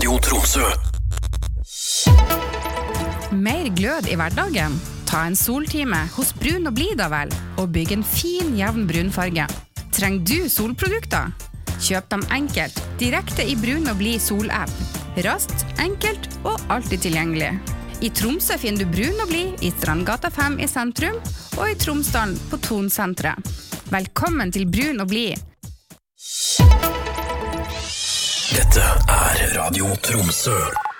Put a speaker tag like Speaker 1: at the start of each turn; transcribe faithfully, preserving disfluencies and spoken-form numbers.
Speaker 1: Radio Tromsø.
Speaker 2: Mer glød i hverdagen? Ta en soltime hos Brun og Blid da vel, og bygg en fin, jevn brunfarge. Trenger du solprodukter? Kjøp dem enkelt, direkte i Brun og Blid sol-app. Raskt, enkelt og alltid tilgjengelig. I Tromsø finner du Brun og Blid i Strandgata fem i sentrum, og i Tromsdalen på Tonsenteret. Velkommen til Brun og Blid.
Speaker 1: Dette er Radio Tromsø.